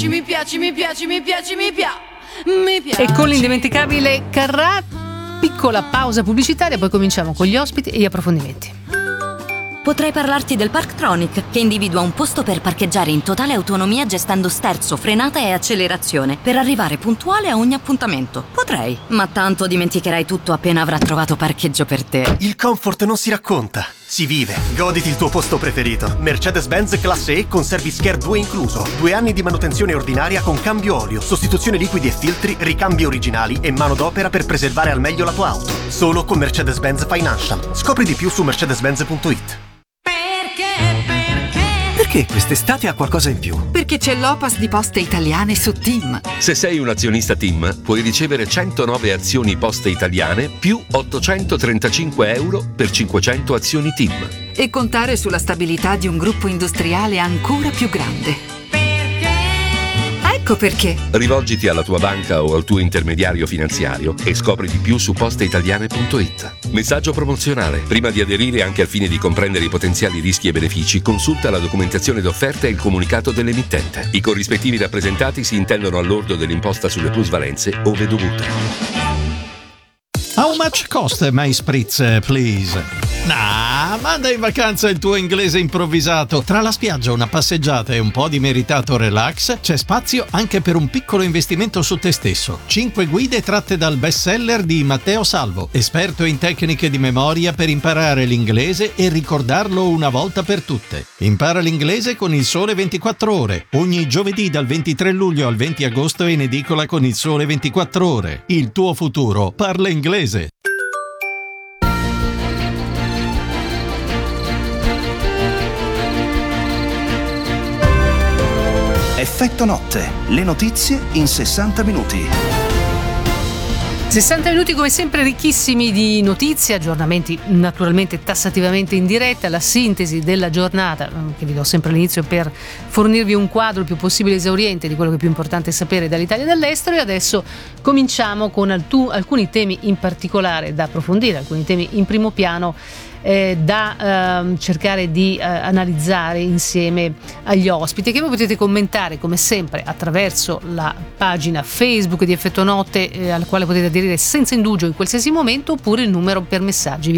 piaci, mi piaci, mi piaci, mi piaci, mi piaci, mi piaci. E con l'indimenticabile Carrà, piccola pausa pubblicitaria, poi cominciamo con gli ospiti e gli approfondimenti. Potrei parlarti del Parktronic, che individua un posto per parcheggiare in totale autonomia gestendo sterzo, frenata e accelerazione per arrivare puntuale a ogni appuntamento. Potrei, ma tanto dimenticherai tutto appena avrà trovato parcheggio per te. Il comfort non si racconta, si vive. Goditi il tuo posto preferito. Mercedes-Benz Classe E con Service Care 2 incluso. 2 anni di manutenzione ordinaria con cambio olio, sostituzione liquidi e filtri, ricambi originali e manodopera per preservare al meglio la tua auto. Solo con Mercedes-Benz Financial. Scopri di più su mercedes-benz.it. Perché quest'estate ha qualcosa in più? Perché c'è l'Opas di Poste Italiane su TIM. Se sei un azionista TIM, puoi ricevere 109 azioni Poste Italiane più 835 euro per 500 azioni TIM. E contare sulla stabilità di un gruppo industriale ancora più grande. Ecco perché. Rivolgiti alla tua banca o al tuo intermediario finanziario e scopri di più su posteitaliane.it. Messaggio promozionale. Prima di aderire, anche al fine di comprendere i potenziali rischi e benefici, consulta la documentazione d'offerta e il comunicato dell'emittente. I corrispettivi rappresentati si intendono al lordo dell'imposta sulle plusvalenze ove dovute. How much cost my spritz, please? Nah, manda in vacanza il tuo inglese improvvisato. Tra la spiaggia, una passeggiata e un po' di meritato relax, c'è spazio anche per un piccolo investimento su te stesso. 5 guide tratte dal bestseller di Matteo Salvo, esperto in tecniche di memoria per imparare l'inglese e ricordarlo una volta per tutte. Impara l'inglese con Il Sole 24 Ore. Ogni giovedì dal 23 luglio al 20 agosto in edicola con Il Sole 24 Ore. Il tuo futuro parla inglese. Effetto notte, le notizie in 60 minuti. 60 minuti come sempre ricchissimi di notizie, aggiornamenti naturalmente tassativamente in diretta, la sintesi della giornata che vi do sempre all'inizio per fornirvi un quadro il più possibile esauriente di quello che è più importante sapere dall'Italia e dall'estero. E adesso cominciamo con alcuni temi in particolare da approfondire, alcuni temi in primo piano da cercare di analizzare insieme agli ospiti, che voi potete commentare come sempre attraverso la pagina Facebook di Effetto Notte, alla quale potete aderire senza indugio in qualsiasi momento, oppure il numero per messaggi